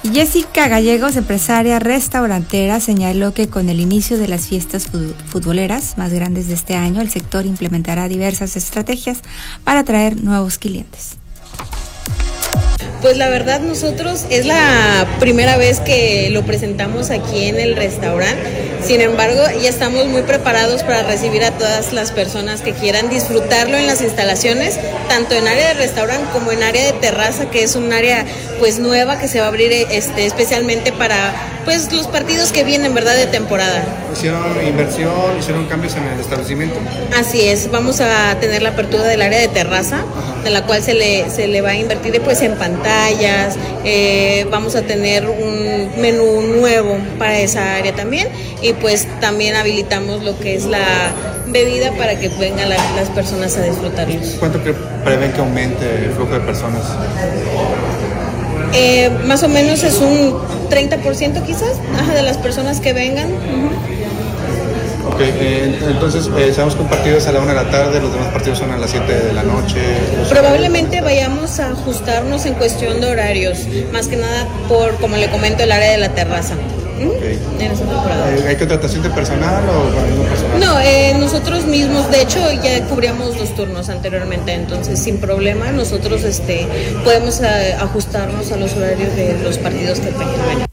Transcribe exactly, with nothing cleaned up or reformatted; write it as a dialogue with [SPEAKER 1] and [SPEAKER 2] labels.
[SPEAKER 1] Jessica Gallegos, empresaria restaurantera, señaló que con el inicio de las fiestas futboleras más grandes de este año, el sector implementará diversas estrategias para atraer nuevos clientes.
[SPEAKER 2] Pues la verdad nosotros es la primera vez que lo presentamos aquí en el restaurante, sin embargo ya estamos muy preparados para recibir a todas las personas que quieran disfrutarlo en las instalaciones, tanto en área de restaurante como en área de terraza, que es un área pues nueva que se va a abrir este, especialmente para pues los partidos que vienen, ¿verdad?, de temporada.
[SPEAKER 3] Hicieron inversión, hicieron cambios en el establecimiento.
[SPEAKER 2] Así es, vamos a tener la apertura del área de terraza, ajá, de la cual se le, se le va a invertir pues en pantallas, eh, vamos a tener un menú nuevo para esa área también, y pues también habilitamos lo que es la bebida para que vengan la, las personas a disfrutarlos.
[SPEAKER 3] ¿Cuánto que prevén que aumente el flujo de personas?
[SPEAKER 2] Eh, más o menos es un treinta por ciento quizás, ajá, de las personas que vengan. Uh-huh.
[SPEAKER 3] Ok, eh, entonces eh, sabemos que un partido es a la una de la tarde, los demás partidos son a las siete de la noche.
[SPEAKER 2] Probablemente vayamos a ajustarnos en cuestión de horarios, más que nada por, como le comento, el área de la terraza.
[SPEAKER 3] Okay.
[SPEAKER 2] En esa temporada.
[SPEAKER 3] ¿Hay contratación de personal o para el mismo personal?
[SPEAKER 2] No, eh, nosotros mismos, de hecho ya cubríamos los turnos anteriormente, entonces sin problema nosotros este, podemos a, ajustarnos a los horarios de los partidos que vengan.